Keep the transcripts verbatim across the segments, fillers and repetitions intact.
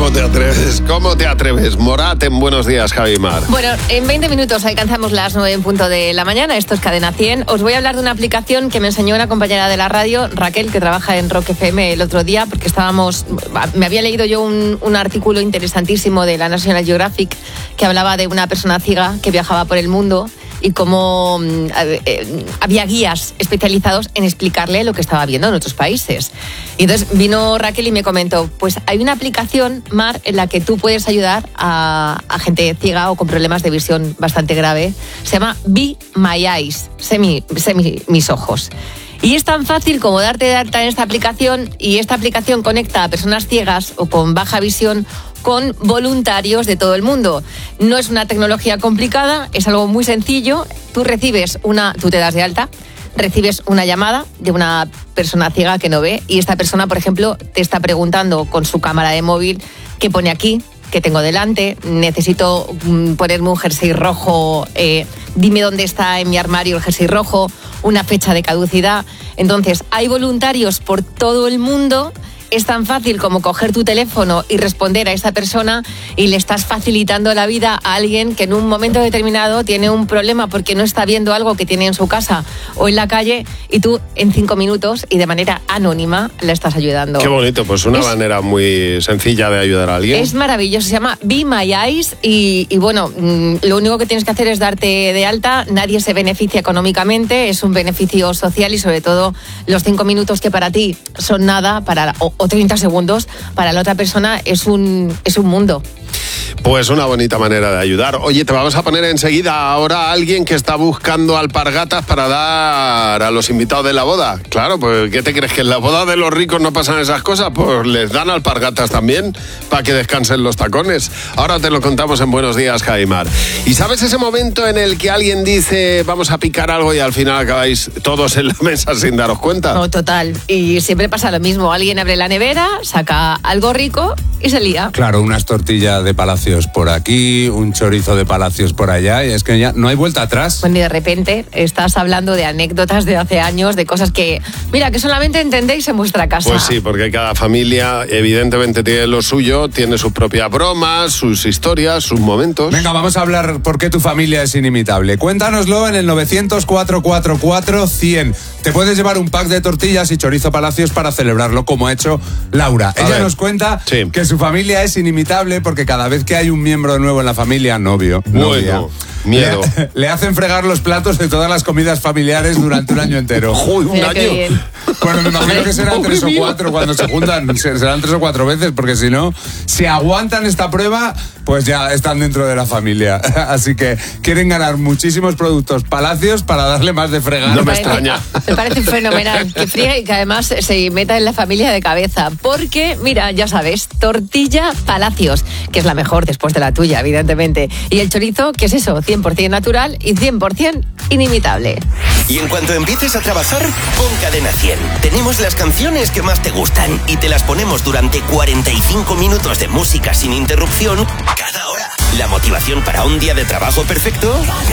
¿Cómo te atreves? ¿Cómo te atreves? Morat en Buenos Días, Javimar. Bueno, en veinte minutos alcanzamos las nueve en punto de la mañana. Esto es Cadena cien. Os voy a hablar de una aplicación que me enseñó una compañera de la radio, Raquel, que trabaja en Rock F M, el otro día, porque estábamos... Me había leído yo un, un artículo interesantísimo de la National Geographic que hablaba de una persona ciega que viajaba por el mundo y cómo eh, había guías especializados en explicarle lo que estaba viendo en otros países. Y entonces vino Raquel y me comentó, pues hay una aplicación, Mar, en la que tú puedes ayudar a, a gente ciega o con problemas de visión bastante grave. Se llama Be My Eyes, sé, mi, sé mi, mis ojos. Y es tan fácil como darte de alta en esta aplicación, y esta aplicación conecta a personas ciegas o con baja visión con voluntarios de todo el mundo. No es una tecnología complicada, es algo muy sencillo. Tú recibes una, tú te das de alta, recibes una llamada de una persona ciega que no ve, y esta persona, por ejemplo, te está preguntando con su cámara de móvil qué pone aquí, qué tengo delante, necesito ponerme un jersey rojo, eh, dime dónde está en mi armario el jersey rojo, una fecha de caducidad. Entonces, hay voluntarios por todo el mundo. Es tan fácil como coger tu teléfono y responder a esa persona, y le estás facilitando la vida a alguien que en un momento determinado tiene un problema porque no está viendo algo que tiene en su casa o en la calle, y tú en cinco minutos y de manera anónima le estás ayudando. Qué bonito, pues una es, manera muy sencilla de ayudar a alguien. Es maravilloso, se llama Be My Eyes y, y bueno, lo único que tienes que hacer es darte de alta. Nadie se beneficia económicamente, es un beneficio social, y sobre todo los cinco minutos que para ti son nada, para o, o treinta segundos, para la otra persona es un, es un mundo. Pues una bonita manera de ayudar. Oye, te vamos a poner enseguida ahora a alguien que está buscando alpargatas para dar a los invitados de la boda. Claro, pues ¿qué te crees? ¿Que en la boda de los ricos no pasan esas cosas? Pues les dan alpargatas también para que descansen los tacones. Ahora te lo contamos en Buenos Días, Javimar. ¿Y sabes ese momento en el que alguien dice vamos a picar algo y al final acabáis todos en la mesa sin daros cuenta? No, total. Y siempre pasa lo mismo. Alguien abre la nevera, saca algo rico y se lía. Claro, unas tortillas de Palacios por aquí, un chorizo de Palacios por allá, y es que ya no hay vuelta atrás. Bueno, y de repente estás hablando de anécdotas de hace años, de cosas que, mira, que solamente entendéis en vuestra casa. Pues sí, porque cada familia evidentemente tiene lo suyo, tiene sus propias bromas, sus historias, sus momentos. Venga, vamos a hablar por qué tu familia es inimitable. Cuéntanoslo en el novecientos, cuatrocientos cuarenta y cuatro, cien. Te puedes llevar un pack de tortillas y chorizo Palacios para celebrarlo, como ha hecho Laura. A Ella ver. nos cuenta sí. que su familia es inimitable porque cada vez que hay un miembro nuevo en la familia, novio, novia, bueno, miedo. Le, le hacen fregar los platos de todas las comidas familiares durante un año entero. Uy, un Mira, año. Bueno, me imagino que serán tres o cuatro cuando se juntan, serán tres o cuatro veces, porque si no, si aguantan esta prueba, pues ya están dentro de la familia. Así que quieren ganar muchísimos productos Palacios para darle más de fregar. No me extraña. Me parece fenomenal que friegue y que además se meta en la familia de cabeza. Porque, mira, ya sabes, tortilla Palacios, que es la mejor después de la tuya, evidentemente. Y el chorizo, que es eso, cien por ciento natural y cien por ciento inimitable. Y en cuanto empieces a trabajar, pon Cadena cien. Tenemos las canciones que más te gustan y te las ponemos durante cuarenta y cinco minutos de música sin interrupción cada hora. La motivación para un día de trabajo perfecto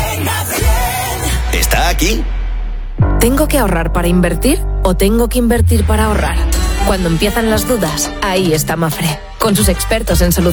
está aquí. ¿Tengo que ahorrar para invertir o tengo que invertir para ahorrar? Cuando empiezan las dudas, ahí está Mafre. Con sus expertos en soluciones